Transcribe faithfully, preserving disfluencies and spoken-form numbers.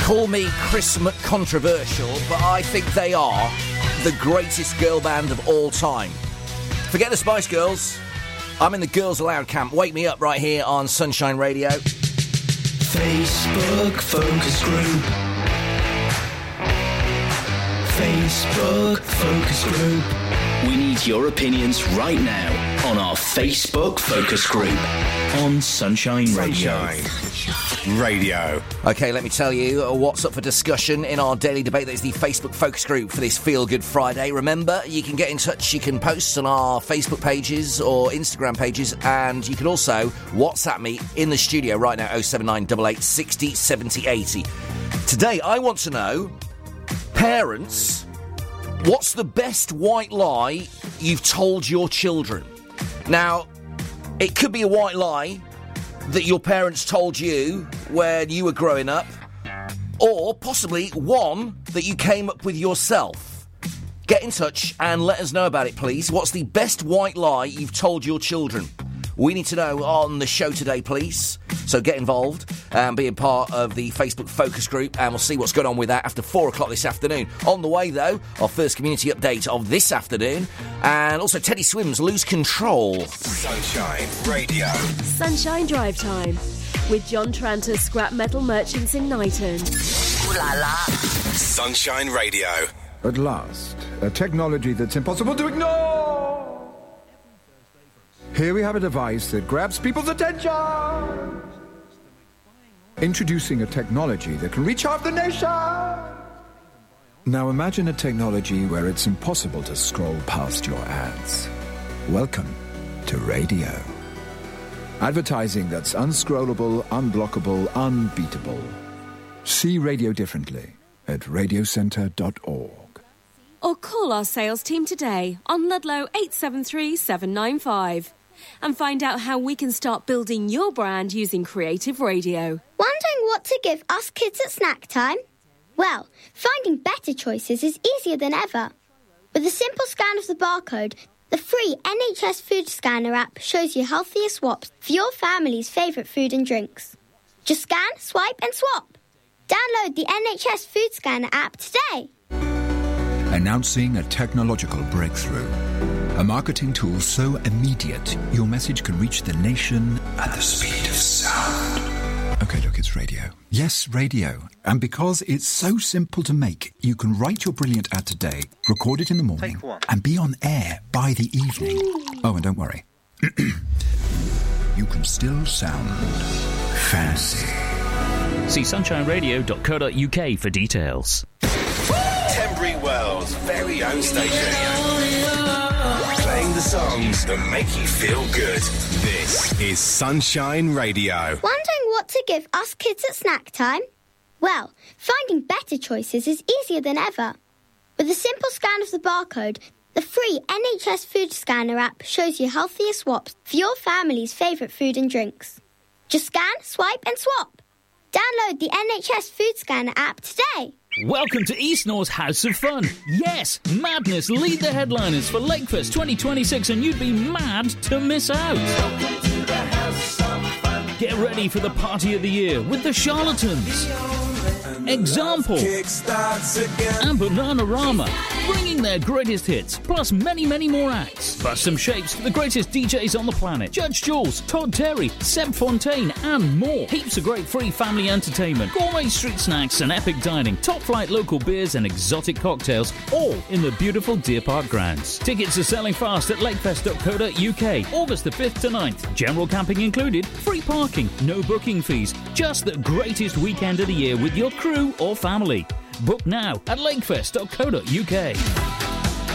Call me Chris McControversial, but I think they are the greatest girl band of all time. Forget the Spice Girls. I'm in the Girls Aloud camp. Wake me up right here on Sunshine Radio. Facebook focus group. Facebook focus group. We need your opinions right now on our Facebook focus group on Sunshine Radio. Sunshine Radio. OK, let me tell you what's up for discussion in our daily debate. That is the Facebook focus group for this Feel Good Friday. Remember, you can get in touch. You can post on our Facebook pages or Instagram pages, and you can also WhatsApp me in the studio right now, oh seven nine eight eight six oh seven oh eight oh. Today, I want to know, parents, what's the best white lie you've told your children? Now, it could be a white lie that your parents told you when you were growing up, or possibly one that you came up with yourself. Get in touch and let us know about it, please. What's the best white lie you've told your children? We need to know on the show today, please. So get involved and be a part of the Facebook focus group, and we'll see what's going on with that after four o'clock this afternoon. On the way, though, our first community update of this afternoon, and also Teddy Swims, Lose Control. Sunshine Radio. Sunshine Drive Time with John Tranter, Scrap Metal Merchants in Knighton. Ooh la la. Sunshine Radio. At last, a technology that's impossible to ignore. Here we have a device that grabs people's attention. Introducing a technology that can reach half the nation. Now imagine a technology where it's impossible to scroll past your ads. Welcome to radio. Advertising that's unscrollable, unblockable, unbeatable. See radio differently at radio centre dot org. Or call our sales team today on Ludlow eight seven three seven nine five and find out how we can start building your brand using creative radio. Wondering what to give us kids at snack time? Well, finding better choices is easier than ever. With a simple scan of the barcode, the free N H S Food Scanner app shows you healthier swaps for your family's favourite food and drinks. Just scan, swipe and swap. Download the N H S Food Scanner app today. Announcing a technological breakthrough. A marketing tool so immediate, your message can reach the nation at the speed of sound. Okay, look, it's radio. Yes, radio. And because it's so simple to make, you can write your brilliant ad today, record it in the morning, and be on air by the evening. Oh, and don't worry. You can still sound fancy. See sunshine radio dot co dot uk for details. Tenbury Wells' very own station. Playing the songs that make you feel good. This is Sunshine Radio. Wondering what to give us kids at snack time? Well, finding better choices is easier than ever. With a simple scan of the barcode, the free N H S Food Scanner app shows you healthier swaps for your family's favourite food and drinks. Just scan, swipe and swap. Download the N H S Food Scanner app today. Welcome to East North's House of Fun. Yes, Madness lead the headliners for Lakefest twenty twenty-six, and you'd be mad to miss out. Welcome to the House of Fun. Get ready for the party of the year with the Charlatans, Example, and Bananarama, bringing their greatest hits, plus many, many more acts. Plus some shapes for the greatest D Js on the planet. Judge Jules, Todd Terry, Seb Fontaine, and more. Heaps of great free family entertainment, gourmet street snacks and epic dining, top flight local beers and exotic cocktails, all in the beautiful Deer Park grounds. Tickets are selling fast at lakefest dot co dot uk, August the fifth to ninth. General camping included, free parking, no booking fees. Just the greatest weekend of the year with your crew or family. Book now at lakefest dot co dot uk.